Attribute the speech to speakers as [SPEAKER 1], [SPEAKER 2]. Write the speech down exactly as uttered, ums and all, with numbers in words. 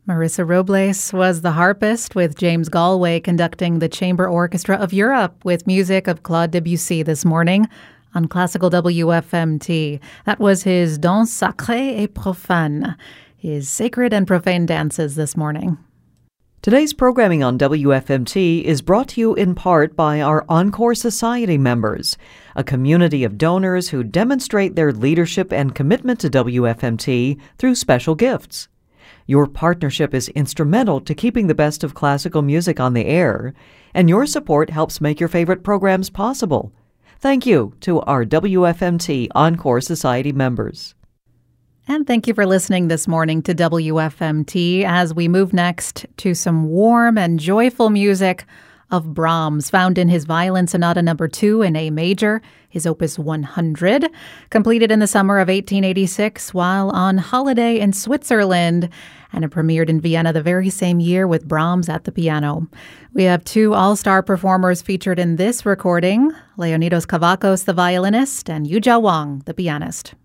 [SPEAKER 1] Marissa Robles was the harpist, with James Galway conducting the Chamber Orchestra of Europe with music of Claude Debussy this morning on Classical W F M T. That was his Danse Sacrée et Profane, his sacred and profane dances this morning.
[SPEAKER 2] Today's programming on W F M T is brought to you in part by our Encore Society members, a community of donors who demonstrate their leadership and commitment to W F M T through special gifts. Your partnership is instrumental to keeping the best of classical music on the air, and your support helps make your favorite programs possible. Thank you to our W F M T Encore Society members.
[SPEAKER 1] And thank you for listening this morning to W F M T as we move next to some warm and joyful music of Brahms, found in his Violin Sonata number two in A major, his opus one hundred, completed in the summer of eighteen eighty-six while on holiday in Switzerland, and it premiered in Vienna the very same year with Brahms at the piano. We have two all-star performers featured in this recording, Leonidas Kavakos, the violinist, and Yujia Wang, the pianist.